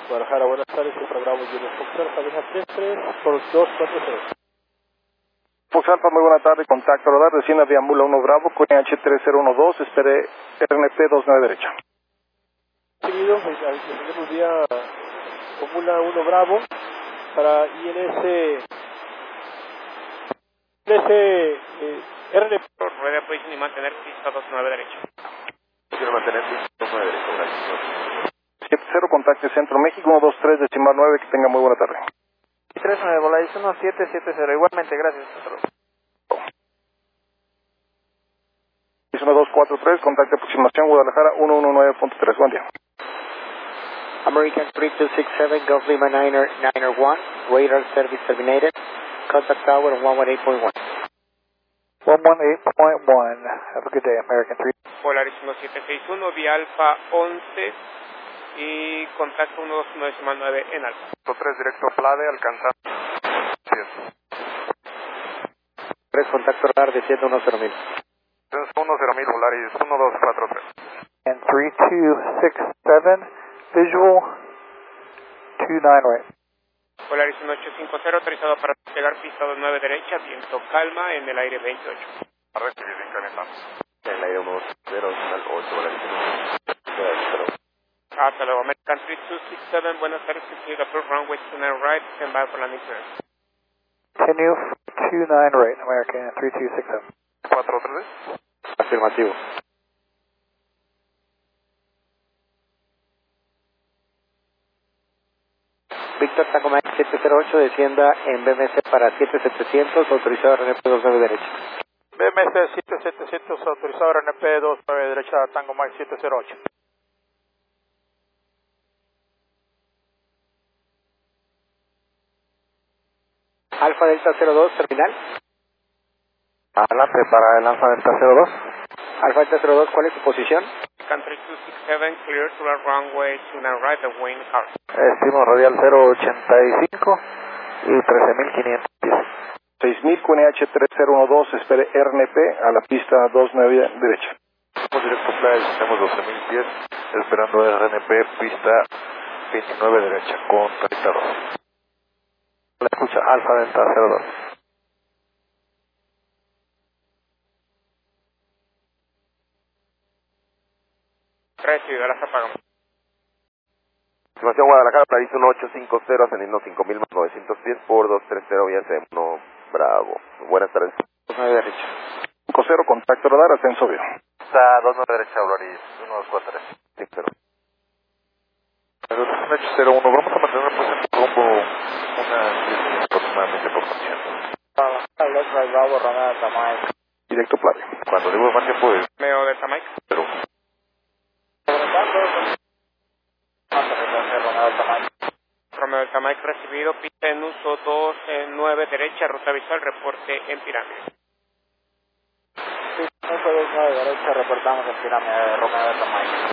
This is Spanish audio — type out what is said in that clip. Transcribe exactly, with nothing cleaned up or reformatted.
Guadalajara, buenas tardes, el programa Julio Foxer, Javier tres tres por dos cuatro cero. Fox Alfa, muy buena tarde, contacto radar, descienda de Ambula uno Bravo, con H tres cero uno dos, espere R N P dos nueve derecha. Recibido, tenemos vía Ambula uno Bravo, para I N S, I N S eh, R N P. Rueda position y mantener pista dos nueve derecha. Quiero mantener pista dos nueve derecha, gracias. siete cero, contacte Centro México, uno dos tres, decimal nueve, que tenga muy buena tarde. tres nueve, Volaris uno siete siete cero, igualmente, gracias. uno dos cuatro tres, contacte aproximación Guadalajara uno uno nueve punto tres, buen día. American three two six seven, Gulf Lima niner niner one, radar service terminated, contact tower one one eight point one. one one eight point one, have a good day, American three. Polaris uno siete seis uno, vía Alfa once y contacto uno dos nueve nueve en Alfa. tres directo Plade, alcanzando. tres, contacto radar desciende uno cero mil. uno cero mil, Polaris uno dos cuatro tres. And three two six seven, visual two nine right. Polaris uno ocho cinco cero, autorizado para despegar pista dos nueve derecha, viento calma en el aire veintiocho. A recibir, incrementamos. En el aire uno cero ocho, Polaris uno. Hasta luego, American three two six seven, buenas tardes, continue to approve runway two nine right, stand by for landing clearance. Continue two nine right, American three two six seven. cuatro tres. Afirmativo. Víctor Tango Mike siete cero ocho, descienda en B M C para siete setecientos, autorizado R N P dos nueve derecha. B M C siete setecientos, autorizado R N P dos nueve derecha, Tango Mike siete cero ocho. Alfa Delta cero dos, terminal. Adelante para el Alfa Delta cero dos. Alfa Delta cero dos, ¿cuál es su posición? American three two six seven, clear to the runway two nine right, the wind hard. Estimo radial cero ochenta y cinco y trece mil quinientos diez. seis mil con H tres cero uno dos, espere R N P a la pista dos nueve derecha. Estamos directo Plade, tenemos doce mil pies, esperando R N P, pista veintinueve derecha, con treinta dos. La escucha Alfa Delta cero dos. Recibido, las apagamos. Estimación Guadalajara, Plade uno ocho cinco cero, ascendiendo cinco mil novecientos pies por dos tres cero, vía C uno Bravo. Buenas tardes. dos nueve derecha. cinco cero, contacto radar, ascenso vio. Está dos nueve derecha, Polaris uno dos cuatro tres. Sí, pero. uno ocho cero uno, vamos a mantener pues en rumbo unas diez millas aproximadamente por condición. Let's right, Bravo, Romeo Delta Mike. Directo Plade. Cuando digo más tiempo es, Meo Delta Mike. pero. Romeo Delta Mike recibido, pista en uso dos nueve derecha, ruta visual, reporte en pirámide. Sí, dos nueve derecha, reportamos en pirámide de Romeo Delta Mike.